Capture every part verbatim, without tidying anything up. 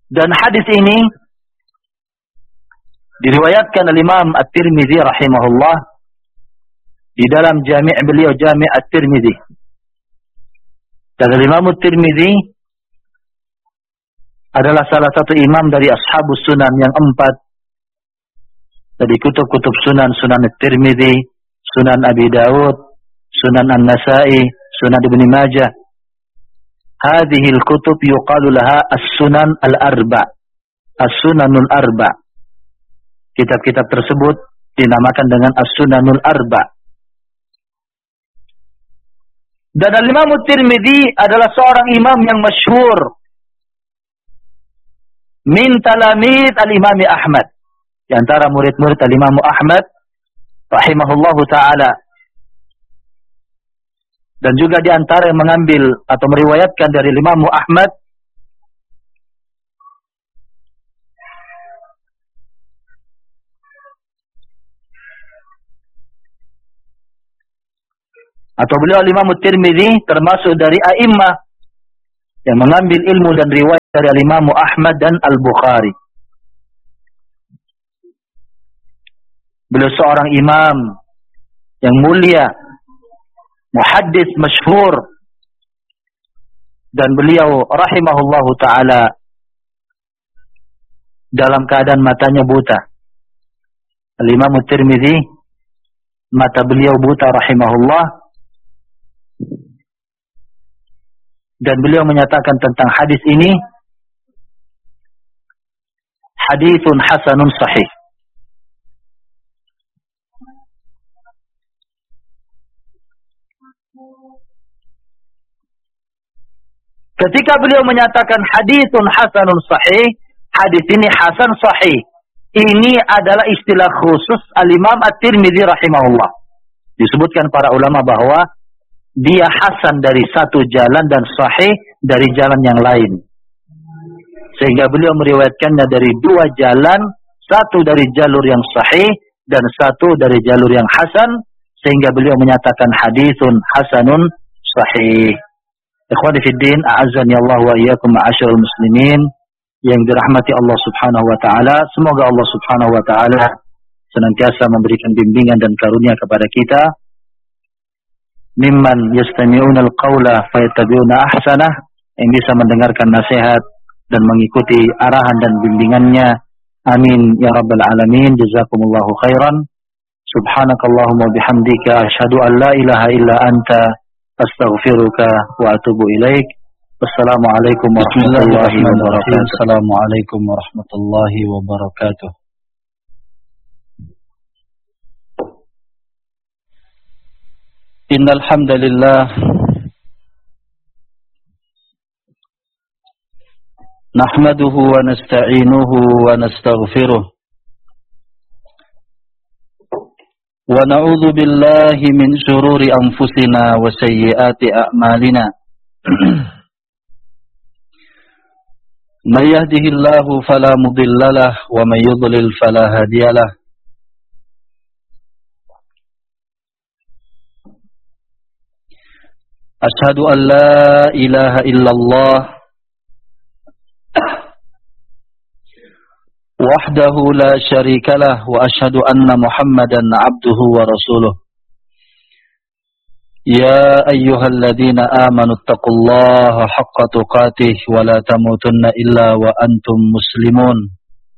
Dan hadis ini diriwayatkan oleh Imam At-Tirmidzi rahimahullah di dalam jami' beliau, Jami' At-Tirmidzi. Dan Imam At-Tirmidzi adalah salah satu imam dari ashabus sunan yang empat dari kutub-kutub sunan, Sunan At-Tirmidzi, Sunan Abi Daud, Sunan An-Nasa'i, Sunan Ibn Majah. Hadhil kutub yuqalu laha as-sunan al-arba, as-sunanul arba. Kitab-kitab tersebut dinamakan dengan as-sunanul arba. Dan Al-Imam At-Tirmidzi adalah seorang imam yang masyhur min talamid al-Imam Ahmad, di antara murid-murid al-Imam Ahmad rahimahullahu taala. Dan juga di antara yang mengambil atau meriwayatkan dari Imam Ahmad atau beliau Imam At-Tirmidzi termasuk dari a'immah yang mengambil ilmu dan riwayat dari Imam Ahmad dan Al-Bukhari. Beliau seorang imam yang mulia, muhaddis masyhur, dan beliau rahimahullahu taala dalam keadaan matanya buta. Al-Imam At-Tirmidzi mata beliau buta rahimahullah, dan beliau menyatakan tentang hadis ini haditsun hasanun sahih. Ketika beliau menyatakan haditsun hasanun sahih, hadis ini hasan sahih, ini adalah istilah khusus Al-Imam At-Tirmidzi rahimahullah. Disebutkan para ulama bahwa dia hasan dari satu jalan dan sahih dari jalan yang lain. Sehingga beliau meriwayatkannya dari dua jalan, satu dari jalur yang sahih dan satu dari jalur yang hasan, sehingga beliau menyatakan haditsun hasanun sahih. Ikhwani fi din, a'azzani Allah wa iyyakum ma'asyiral muslimin yang dirahmati Allah Subhanahu wa taala. Semoga Allah Subhanahu wa taala senantiasa memberikan bimbingan dan karunia kepada kita. Mimman yastami'una al-qaula fayattabi'una ahsanah, yang bisa mendengarkan nasihat dan mengikuti arahan dan bimbingannya. Amin ya rabbal alamin. Jazakumullahu khairan. Subhanakallahumma bihamdika asyhadu an la ilaha illa anta astaghfiruka wa atubu ilaik. Wassalamualaikum warahmatullahi wabarakatuh. Assalamualaikum warahmatullahi wabarakatuh. Innal hamdalillah nahmaduhu wa nasta'inuhu wa nastaghfiruh wa na'udzu billahi min shururi anfusina wa sayyiati a'malina. May yahdihillahu fala mudilla lahu wa may yudlil fala hadiya lahu. Ashhadu an la ilaha illallah wahdahu la syarika lah wa ashhadu anna Muhammadan abduhu wa rasuluh. Ya ayyuhalladzina amanu taqullaha haqqa tuqatih wa la tamutunna illa wa antum muslimun.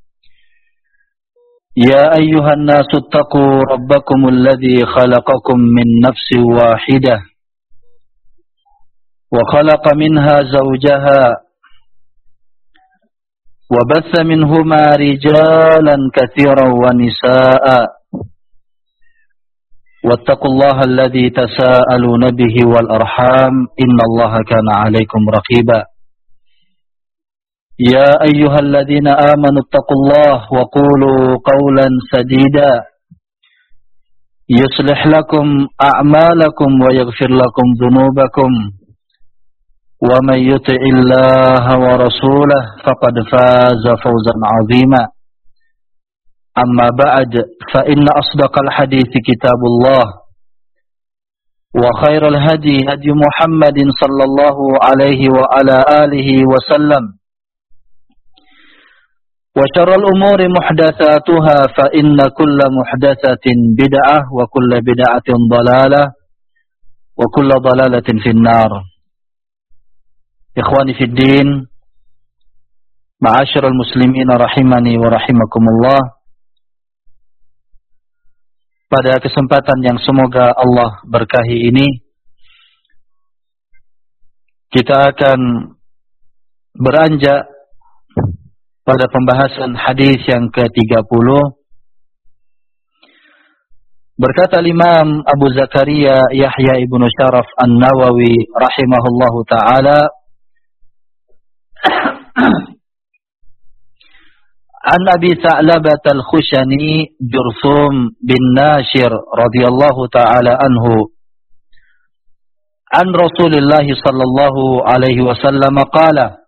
Ya ayyuhan nasu taqu rabbakumul ladzi khalaqakum min nafsin wahidah wa khalaqa minha zawjaha wa batha minhuma rijalan katsiran wa nisaa'a wattaqullaha alladzi tasaaluna bihi wal arham innallaha kana 'alaikum raqiba. Ya ayyuhalladzina amanu taqullaha wa qulu qawlan sadida yuslih lakum a'malakum wa yaghfir lakum dhunubakum. Wa may yuti'illaha wa rasulahu faqad faza fawzan 'azima. Amma ba'd, fa inna asdaqal hadithi kitabullah wa khairal hadi hadi Muhammadin sallallahu alaihi wa ala alihi wa sallam وشر الأمور محدثاتها فإن كل محدثة بدعة وكل بدعة ضلالة وكل ضلالة في النار. إخواني في الدين, معاشر المسلمين rahimani wa rahimakumullah. Pada kesempatan yang semoga Allah berkahi ini, kita akan beranjak pada pembahasan hadis yang ke tiga puluh. Berkata Imam Abu Zakaria Yahya ibnu Syaraf An-Nawawi rahimahullahu ta'ala, An Abi Sa'labah Al-Khushani Jurthum bin Nashir radhiyallahu ta'ala anhu, An Rasulillah sallallahu alaihi wasallam qala,